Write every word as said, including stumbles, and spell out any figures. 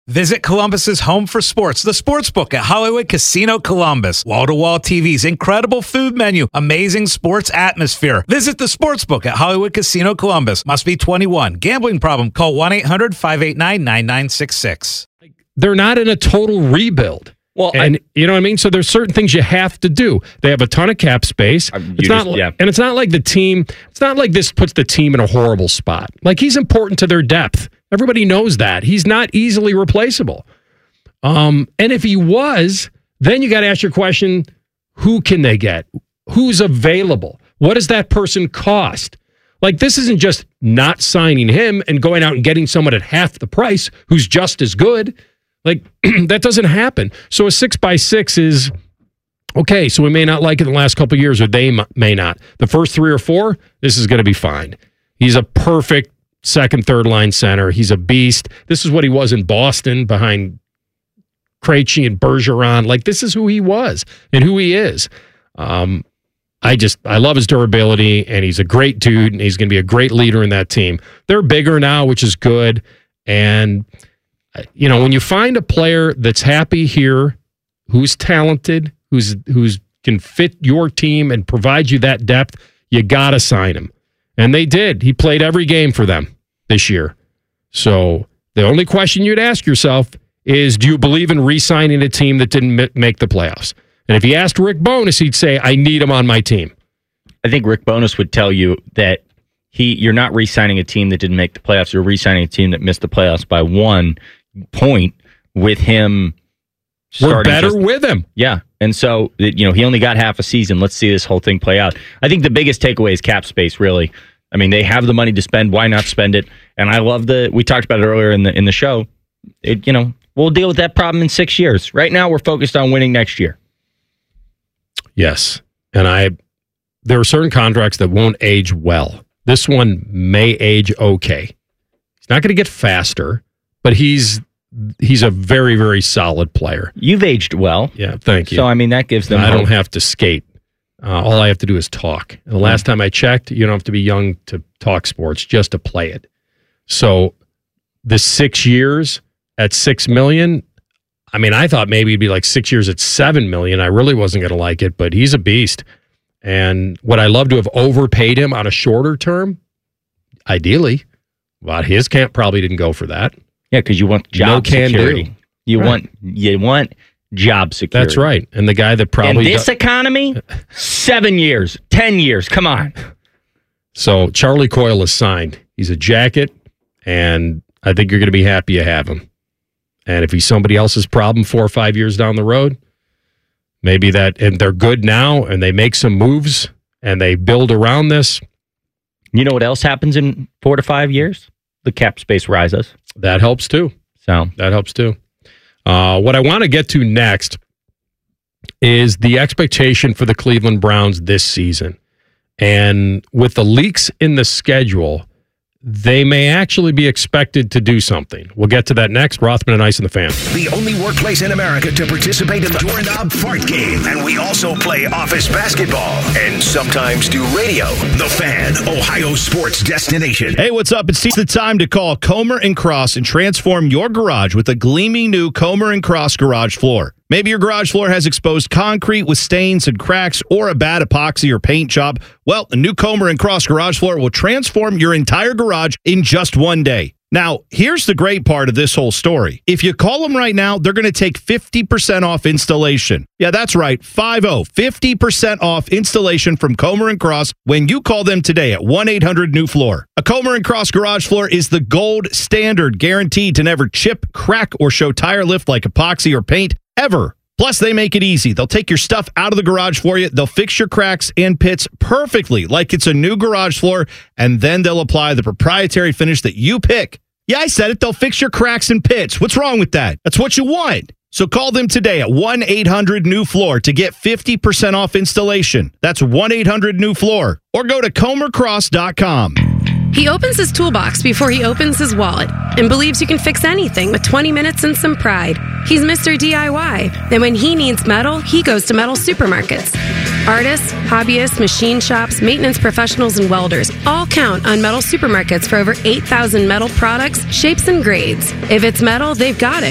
Visit Columbus's home for sports, the Sportsbook at Hollywood Casino Columbus. Wall-to-wall T Vs, incredible food menu, amazing sports atmosphere. Visit the Sportsbook at Hollywood Casino Columbus. Must be twenty-one. Gambling problem? Call one eight hundred five eight nine nine nine six six. They're not in a total rebuild. Well, and I, you know what I mean? So there's certain things you have to do. They have a ton of cap space. It's not, just, yeah. And it's not like the team, it's not like this puts the team in a horrible spot. Like, he's important to their depth. Everybody knows that. He's not easily replaceable. Um, and if he was, then you got to ask your question, who can they get? Who's available? What does that person cost? Like, this isn't just not signing him and going out and getting someone at half the price who's just as good. Like, that doesn't happen. So a six by six is, okay, so we may not like it in the last couple of years, or they m- may not. The first three or four, this is going to be fine. He's a perfect second, third line center. He's a beast. This is what he was in Boston behind Krejci and Bergeron. Like, this is who he was and who he is. Um, I just, I love his durability, and he's a great dude, and he's going to be a great leader in that team. They're bigger now, which is good. And, you know, when you find a player that's happy here, who's talented, who's who's can fit your team and provide you that depth, you got to sign him. And they did. He played every game for them this year. So the only question you'd ask yourself is, do you believe in re-signing a team that didn't make the playoffs? And if you asked Rick Bowness, he'd say, I need him on my team. I think Rick Bowness would tell you that he you're not re-signing a team that didn't make the playoffs. You're re-signing a team that missed the playoffs by one point with him. We're better just, with him. Yeah. And so, you know, he only got half a season. Let's see this whole thing play out. I think the biggest takeaway is cap space, really. I mean, they have the money to spend. Why not spend it? And I love the, we talked about it earlier in the in the show. It, you know, we'll deal with that problem in six years. Right now, we're focused on winning next year. Yes. And I, there are certain contracts that won't age well. This one may age okay. He's not going to get faster, but he's, He's a very, very solid player. You've aged well. Yeah, thank you. So, I mean, that gives them I hope. don't have to skate. Uh, all I have to do is talk. And the last mm. time I checked, you don't have to be young to talk sports, just to play it. So the six years at six million dollars, I mean, I thought maybe it'd be like six years at seven million dollars. I really wasn't going to like it, but he's a beast. And would I love to have overpaid him on a shorter term? Ideally. But his camp probably didn't go for that. Yeah, because you want job no can security. Do. You right. want you want job security. That's right. And the guy that probably in this do- economy, seven years, ten years. Come on. So Charlie Coyle is signed. He's a jacket, and I think you're going to be happy you have him. And if he's somebody else's problem four or five years down the road, maybe that, and they're good now, and they make some moves, and they build around this. You know what else happens in four to five years? The cap space rises. That helps too. So that helps too. Uh, what I want to get to next is the expectation for the Cleveland Browns this season. And with the leaks in the schedule, they may actually be expected to do something. We'll get to that next. Rothman and Ice and the Fan. The only workplace in America to participate in the Doorknob Fart Game. And we also play office basketball and sometimes do radio. The Fan, Ohio sports destination. Hey, what's up? It's the time to call Comer and Cross and transform your garage with a gleaming new Comer and Cross garage floor. Maybe your garage floor has exposed concrete with stains and cracks or a bad epoxy or paint job. Well, the new Comer and Cross garage floor will transform your entire garage in just one day. Now, here's the great part of this whole story. If you call them right now, they're going to take fifty percent off installation. Yeah, that's right, five oh, fifty percent off installation from Comer and Cross when you call them today at one eight hundred new floor. A Comer and Cross garage floor is the gold standard, guaranteed to never chip, crack, or show tire lift like epoxy or paint ever. Plus, they make it easy. They'll take your stuff out of the garage for you. They'll fix your cracks and pits perfectly like it's a new garage floor, and then they'll apply the proprietary finish that you pick. Yeah, I said it. They'll fix your cracks and pits. What's wrong with that? That's what you want. So call them today at one eight hundred new floor to get fifty percent off installation. That's one eight hundred new floor. Or go to comer cross dot com. He opens his toolbox before he opens his wallet and believes you can fix anything with twenty minutes and some pride. He's Mister D I Y, and when he needs metal, he goes to Metal Supermarkets. Artists, hobbyists, machine shops, maintenance professionals, and welders all count on Metal Supermarkets for over eight thousand metal products, shapes, and grades. If it's metal, they've got it.